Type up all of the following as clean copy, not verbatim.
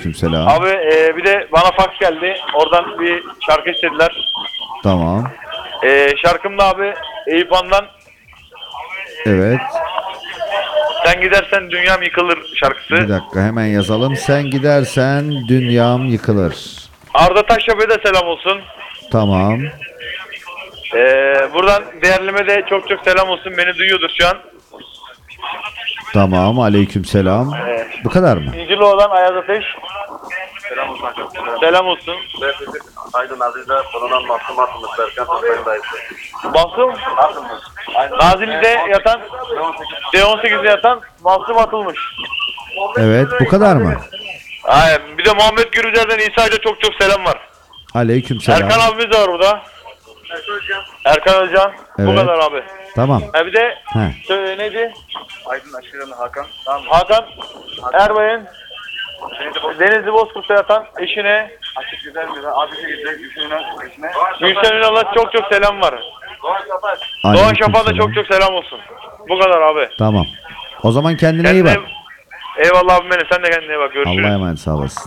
Aleykümselam. Abi bir de bana fax geldi. Oradan bir şarkı istediler. Tamam. Şarkım da abi Eyüp Han'dan Evet. Sen gidersen dünyam yıkılır şarkısı. Bir dakika hemen yazalım. Sen gidersen dünyam yıkılır. Arda Taşyap'a da selam olsun. Tamam. Buradan değerlime de çok çok selam olsun. Beni duyuyordur şu an. Tamam. Aleykümselam. Bu kadar mı? İnciloğlu'dan Ayaz Ateş. Selam olsun. Selam olsun. Aydın Aziz'de bulunan mahkum atılmış Berkan Toplay'ın dayısı. Mahsum. Nazilli'de yatan D18'de yatan mahsum atılmış. Evet. Bu kadar mı? Aynen. Bir de Muhammed Gürüzer'den İsa'ya çok çok selam var. Aleykümselam. Erkan abimiz var burada. Erkan Özcan. Bu Evet. kadar abi. Tamam. Bir de He. neydi? Aydın Aşırı'nın Hakan. Tamam. Hakan Erbay'ın Denizli Bozkurt'ta yatan eşine Açık güzel bir abisi gidecek. Hüseyin'e eşine. Gülşen Ünal'a çok çok selam var. Doğan Kapat. Doğan Şafak'a da Aleykümselam. çok çok selam olsun. Bu kadar abi. Tamam. O zaman kendine iyi bak. Eyvallah abi beni. Sen de kendine iyi bak. Görüşürüz. Allah'a emanet, sağ olasın.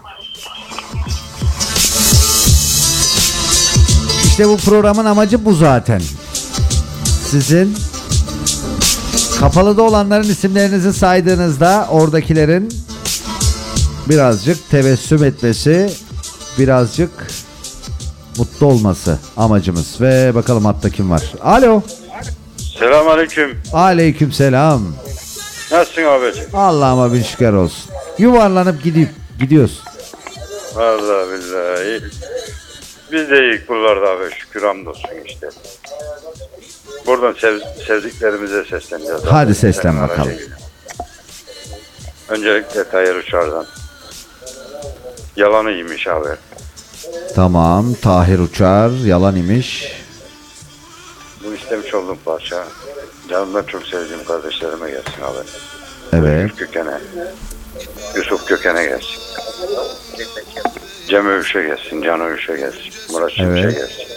İşte bu programın amacı bu zaten. Sizin kapalıda olanların isimlerinizi saydığınızda oradakilerin birazcık tebessüm etmesi, birazcık mutlu olması amacımız. Ve bakalım hatta kim var? Alo. Selamünaleyküm. Aleykümselam. Nasılsın abiciğim? Allah'ıma bin şükür olsun. Yuvarlanıp gidiyoruz. Vallahi billahi. Biz de iyi kullarda abi. Şükür hamdolsun işte. Buradan sevdiklerimize sesleniyoruz. Hadi seslen bakalım. Öncelikle Tayyar Uçar'dan. Yalanı iyiymiş abi. Tamam. Tahir Uçar. Yalan imiş. Bu istemiş olduğum parça. Canımdan çok sevdiğim kardeşlerime gelsin abi. Evet. Kökene. Yusuf Kökene gelsin. Cem Övüş'e gelsin. Can Övüş'e gelsin. Murat Şimşek'e Evet. gelsin.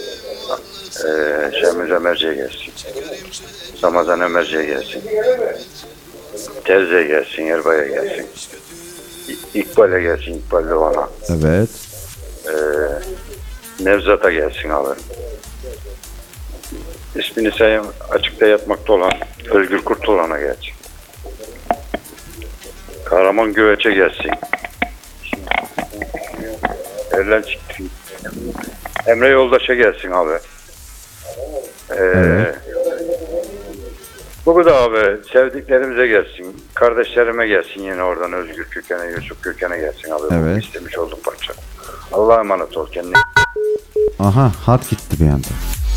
Şemiz Ömerci'ye gelsin. Ramazan Ömerci'ye gelsin. Terzi'ye gelsin. Erbay'a gelsin. İkbal'e gelsin. İkbal Doğan'a. Evet. Nevzat'a gelsin abi. İsmini sayayım, açıkta yatmakta olan Özgür Kurtolan'a gelsin. Kahraman Göveç'e gelsin. Erlen çıktı. Emre Yoldaş'a gelsin abi. Evet. Bu da abi sevdiklerimize gelsin. Kardeşlerime gelsin yine oradan Özgür Köken'e, Yusuf Köken'e gelsin abi. Evet. Bu istemiş oldum parça. Allah'a emanet ol kendine. Aha, hat gitti bir anda.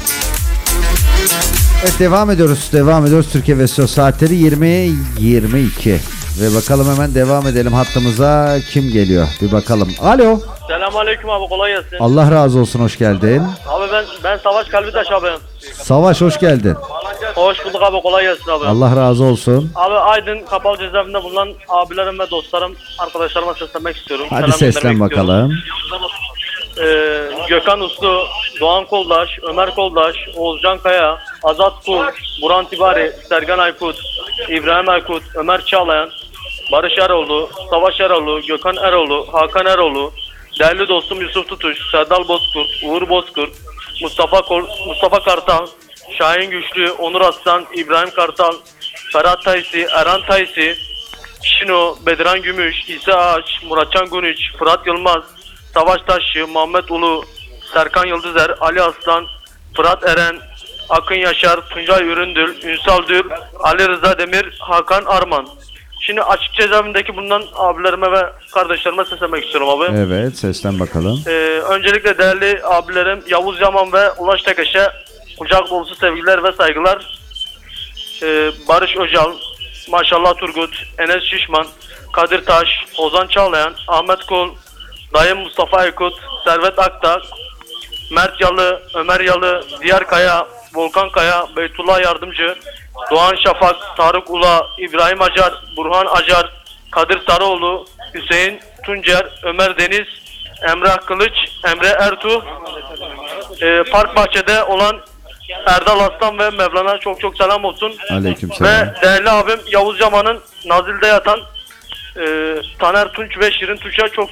Evet, devam ediyoruz. Türkiye ve Saatleri 20:22. Ve bakalım hemen devam edelim hattımıza. Kim geliyor? Bir bakalım. Alo. Selamünaleyküm abi, kolay gelsin. Allah razı olsun, hoş geldin. Abi ben Savaş Kalbitaş abi. Savaş, hoş geldin. Hoş bulduk abi, kolay gelsin abi. Allah razı olsun. Abi Aydın Kapalı Cezaevinde bulunan abilerim ve dostlarım, arkadaşlarıma seslenmek istiyorum. Hadi Selam seslen göndermek bakalım. Gökhan Uslu, Doğan Koldaş, Ömer Koldaş, Oğuzcan Kaya, Azat Kul, Burhan Tibari, Sergen Aykut, İbrahim Aykut, Ömer Çağlayan, Barış Eroğlu, Savaş Eroğlu, Gökhan Eroğlu, Hakan Eroğlu, değerli dostum Yusuf Tutuş, Serdal Bozkurt, Uğur Bozkurt, Mustafa Kartal, Şahin Güçlü, Onur Aslan, İbrahim Kartal, Ferhat Taysi, Erhan Taysi, Şino, Bedran Gümüş, İsa Ağaç, Muratcan Günüç, Fırat Yılmaz, Savaş Taşçı, Muhammed Ulu, Serkan Yıldızer, Ali Aslan, Fırat Eren, Akın Yaşar, Tuncay Üründül, Ünsal Dür, Ali Rıza Demir, Hakan Arman. Şimdi açık cezaevindeki bulunan abilerime ve kardeşlerime seslenmek istiyorum abi. Evet, seslen bakalım. Öncelikle değerli abilerim Yavuz Yaman ve Ulaş Tekeş'e kucak dolusu sevgiler ve saygılar. Barış Öcal, Maşallah Turgut, Enes Şişman, Kadir Taş, Ozan Çağlayan, Ahmet Kul, Dayım Mustafa Aykut, Servet Aktak, Mert Yalı, Ömer Yalı, Diyar Kaya, Volkan Kaya, Beytullah Yardımcı, Doğan Şafak, Tarık Ula, İbrahim Acar, Burhan Acar, Kadir Sarıoğlu, Hüseyin Tuncer, Ömer Deniz, Emrah Kılıç, Emre Ertuğ, Park Bahçe'de olan Erdal Aslan ve Mevlana çok çok selam olsun. Aleykümselam. Ve değerli abim Yavuz Yaman'ın Nazil'de yatan Taner Tunç ve Şirin Tunç'a çok